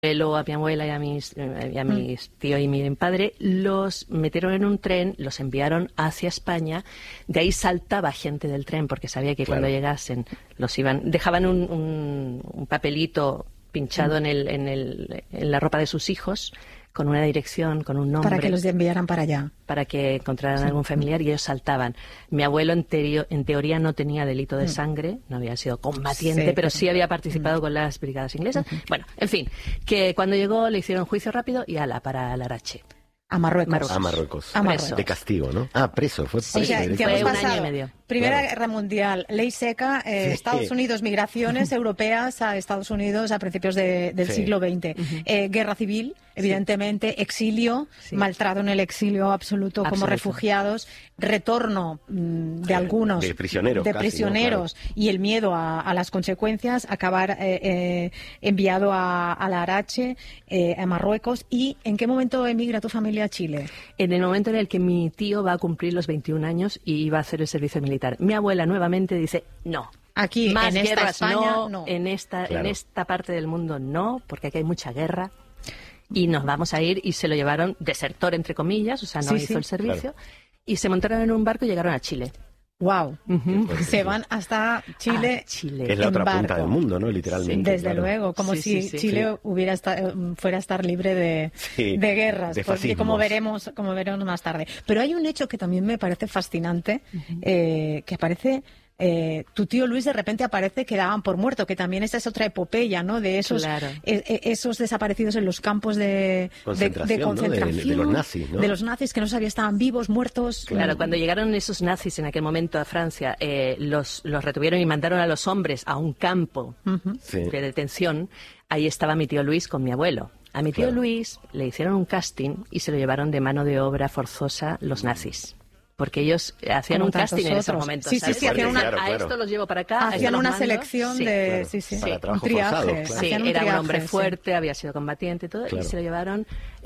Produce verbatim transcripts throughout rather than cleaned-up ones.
abuelo, a mi abuela y a mis, y a mis mm. tío y mi padre, los metieron en un tren, los enviaron hacia España, de ahí saltaba gente del tren porque sabía que claro. cuando llegasen los iban, dejaban un, un, un papelito pinchado mm. en, el, en, el, en la ropa de sus hijos, con una dirección, con un nombre. Para que los enviaran para allá. Para que encontraran sí. algún familiar y ellos saltaban. Mi abuelo en, teoría, en teoría no tenía delito de sangre, no había sido combatiente, sí, pero sí había participado mm. con las brigadas inglesas. Uh-huh. Bueno, en fin, que cuando llegó le hicieron juicio rápido y ala, para Larache. A Marruecos. Marruecos. A Marruecos. A Marruecos. De castigo, ¿no? Ah, preso. Fue preso. O sea, que fue hemos un pasado año y medio. Primera claro. Guerra Mundial, ley seca, eh, sí. Estados Unidos, migraciones europeas a Estados Unidos a principios de, del sí. siglo veinte. Uh-huh. Eh, guerra civil, evidentemente, sí. exilio, sí. maltrato en el exilio absoluto, absoluto. como refugiados, retorno mmm, de algunos de prisioneros, de casi, prisioneros ¿no? Claro. y el miedo a, a las consecuencias, acabar eh, eh, enviado a, a Larache, eh, a Marruecos. ¿Y en qué momento emigra tu familia a Chile? En el momento en el que mi tío va a cumplir los veintiún años y iba a hacer el servicio militar. Mi abuela nuevamente dice no. Aquí, más en guerras, esta España, no, no. En esta, claro. en esta parte del mundo no, porque aquí hay mucha guerra y nos vamos a ir, y se lo llevaron desertor, entre comillas, o sea, no sí, hizo sí. el servicio, claro. y se montaron en un barco y llegaron a Chile. Wow. Uh-huh. Se van hasta Chile. Ah, Chile. Es la otra barco. punta del mundo, ¿no? Literalmente. Sí, desde claro. luego, como sí, si sí, sí. Chile sí. hubiera esta, fuera a estar libre de, sí, de guerras, de porque como veremos, como veremos más tarde. Pero hay un hecho que también me parece fascinante, uh-huh. eh, que aparece. Eh, tu tío Luis de repente aparece que daban por muerto, que también esa es otra epopeya, ¿no? De esos claro. eh, esos desaparecidos en los campos de concentración, de, de, concentración ¿no? de, de los nazis, ¿no? De los nazis que no sabía estaban vivos, muertos. Claro, cuando llegaron esos nazis en aquel momento a Francia, eh, los, los retuvieron y mandaron a los hombres a un campo uh-huh. sí. de detención. Ahí estaba mi tío Luis con mi abuelo. A mi tío claro. Luis le hicieron un casting y se lo llevaron de mano de obra forzosa los nazis. Porque ellos hacían un casting en esos momentos. Sí, sí, sí, hacían una, claro, claro. A esto los llevo para acá. Hacían una selección sí, de... Claro, sí, sí, para sí. trabajo Un triaje. forzado, claro. Sí, un era triaje, un hombre fuerte, sí. había sido combatiente y todo, claro. y se lo llevaron,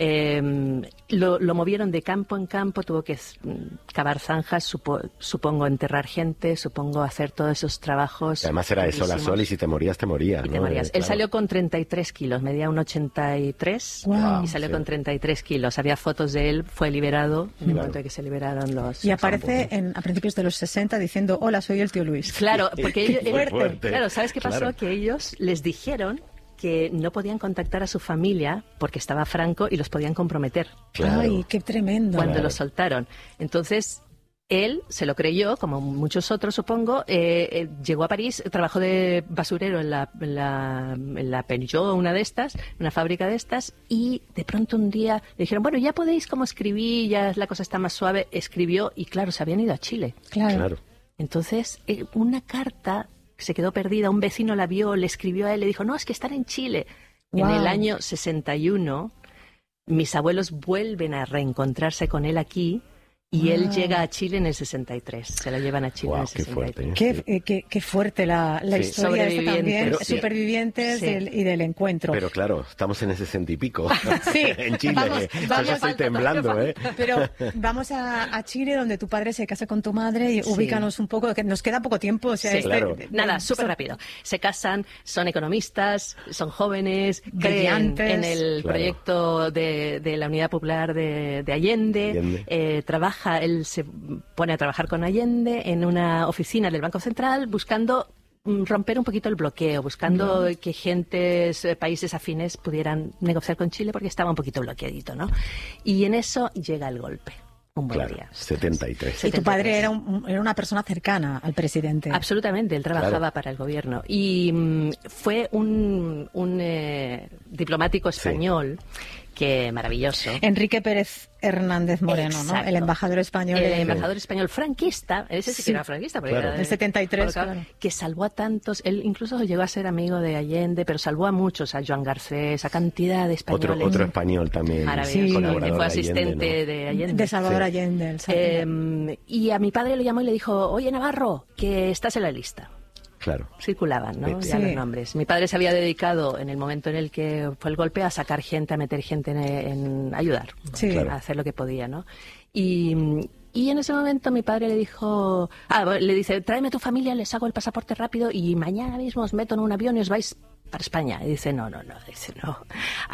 eh, lo, lo movieron de campo en campo, tuvo que cavar zanjas, supo, supongo enterrar gente, supongo hacer todos esos trabajos. Y además era de sol a sol, y si te morías, te morías. Y ¿no? te morías. Eh, Él claro. salió con treinta y tres kilos, medía un ochenta y tres wow. y salió sí. con treinta y tres kilos. Había fotos de él, fue liberado en el claro. momento en que se liberaron los... Y aparece en, a principios de los sesenta diciendo, hola, soy el tío Luis. Claro, porque ellos, fuerte. fuerte. Claro, ¿sabes qué pasó? Claro. Que ellos les dijeron que no podían contactar a su familia porque estaba Franco y los podían comprometer. Claro. Ay, qué tremendo. Cuando Claro. los soltaron. Entonces, él se lo creyó, como muchos otros, supongo. Eh, eh, llegó a París, trabajó de basurero en la, en la, en la Peugeot, una de estas, una fábrica de estas, y de pronto un día le dijeron, bueno, ya podéis como escribir, ya la cosa está más suave. Escribió y, claro, se habían ido a Chile. Claro. Claro. Entonces, eh, una carta se quedó perdida, un vecino la vio, le escribió a él, le dijo, no, es que están en Chile. Wow. En el año sesenta y uno, mis abuelos vuelven a reencontrarse con él aquí, y wow. él llega a Chile en el sesenta y tres. Se la llevan a Chile wow, en el sesenta y tres. Qué fuerte. Qué, eh, qué, qué fuerte la, la sí. historia esta también. Pero, Supervivientes sí. del, y del encuentro. Pero claro, estamos en el sesenta y pico. Sí. En Chile. Vamos, eh. vamos, Yo estoy temblando, ¿eh? Pero vamos a, a Chile, donde tu padre se casa con tu madre, y sí. ubícanos un poco, que nos queda poco tiempo. O sea, sí, este, claro. Nada, súper rápido. Se casan, son economistas, son jóvenes, creen en el claro. proyecto de, de la Unidad Popular de, de Allende. Allende. Eh, trabaja, él se pone a trabajar con Allende en una oficina del Banco Central buscando romper un poquito el bloqueo, buscando no. que gentes, eh, países afines pudieran negociar con Chile porque estaba un poquito bloqueadito, ¿no? Y en eso llega el golpe. Un buen claro, día. setenta y tres. Y tu padre era, un, era una persona cercana al presidente. Absolutamente, él trabajaba claro. para el gobierno. Y um, fue un, un eh, diplomático español sí. que maravilloso. Enrique Pérez Hernández Moreno, Exacto. ¿no? El embajador español. El de... embajador español franquista, ese sí, sí que era franquista, porque claro. era de, del setenta y tres, claro. que salvó a tantos, él incluso llegó a ser amigo de Allende, pero salvó a muchos, a Joan Garcés, a cantidad de españoles. Otro, otro español también. Maravilloso, sí. que fue asistente Allende, ¿no? de Allende. De Salvador sí. Allende. El eh, y a mi padre le llamó y le dijo, oye Navarro, que estás en la lista. Claro. Circulaban, ¿no? Sí. Ya los nombres. Mi padre se había dedicado, en el momento en el que fue el golpe, a sacar gente, a meter gente en, en ayudar, sí. claro. a hacer lo que podía, ¿no? Y, y en ese momento mi padre le dijo, ah, le dice, tráeme a tu familia, les hago el pasaporte rápido y mañana mismo os meto en un avión y os vais para España. Y dice, no, no, no, dice, no.